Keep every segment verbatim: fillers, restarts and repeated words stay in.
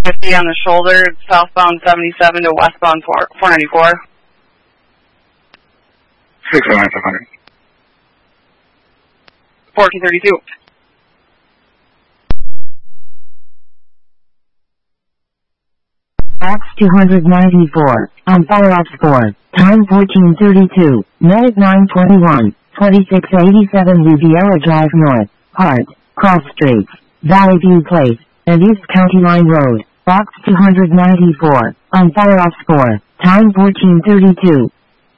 fifty on the shoulder, southbound seventy-seven to westbound four ninety-four. six oh nine five hundred. fourteen thirty-two. X two ninety-four, on Fire Ops four, time fourteen thirty-two, minute nine twenty-one, twenty-six eighty-seven Riviera Drive North, Hart, Cross Streets, Valley View Place, and East County Line Road, Box two ninety-four, on Fire Ops four, time fourteen thirty-two.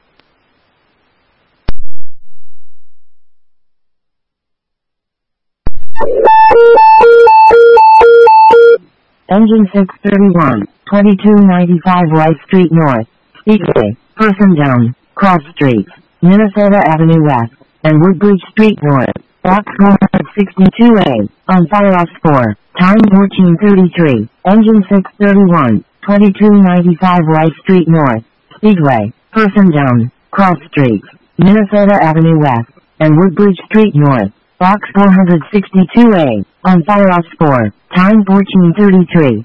Engine six thirty-one, twenty-two ninety-five Rice Street North, Speedway, Person Down, Cross Streets, Minnesota Avenue West, and Woodbridge Street North, Box one sixty-two A, on Fire Ops four, time fourteen thirty-three, Engine six thirty-one, twenty-two ninety-five Rice Street North, Speedway, Person Down, Cross Streets, Minnesota Avenue West, and Woodbridge Street North, Box four sixty-two A, on Fire Ops four, time fourteen thirty-three.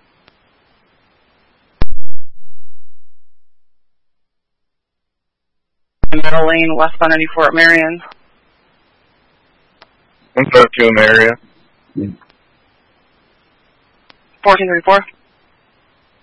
Middle lane, westbound ninety-four at Marion. one five two in the area. fourteen thirty-four.